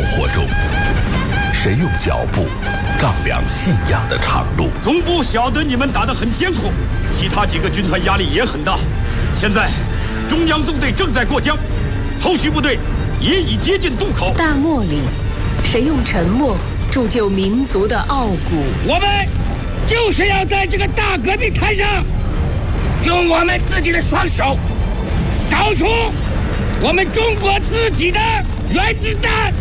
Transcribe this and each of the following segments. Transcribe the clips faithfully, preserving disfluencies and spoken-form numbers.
活中，谁用脚步丈量信仰的长路？ 总部晓得你们打得很艰苦，其他几个军团压力也很大。现在，中央纵队正在过江，后续部队也已接近渡口。 大漠里，谁用沉默铸就民族的傲骨？ 我们就是要在这个大革命台上，用我们自己的双手，找出我们中国自己的原子弹。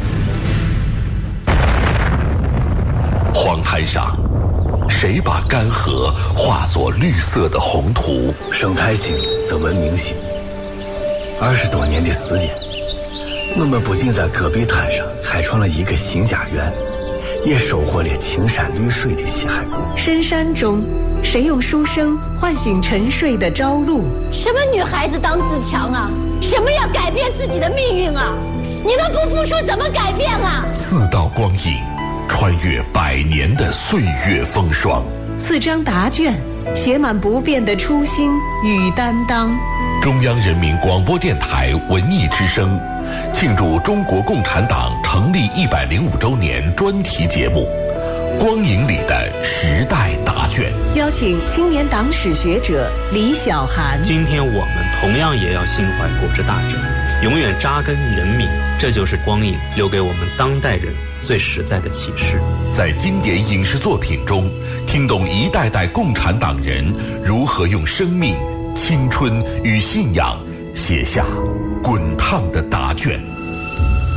黄滩上，谁把干涸化作绿色的宏图？ 生态型则文明型。二十多年的时间，我们不仅在戈壁滩上开创了一个新家园，也收获了青山绿水的西海固。 深山中，谁用书声唤醒沉睡的朝露？ 什么女孩子当自强啊？什么要改变自己的命运啊？你们不付出怎么改变啊？ 四道光影，穿越百年的岁月风霜。 四张答卷，写满不变的初心与担当。 中央人民广播电台文艺之声庆祝中国共产党成立一百零五周年专题节目《光影里的时代答卷》， 邀请青年党史学者李小涵。 今天我们同样也要心怀国之大志，永远扎根人民，这就是光影留给我们当代人最实在的启示。 在经典影视作品中，听懂一代代共产党人如何用生命、青春与信仰写下滚烫的答卷。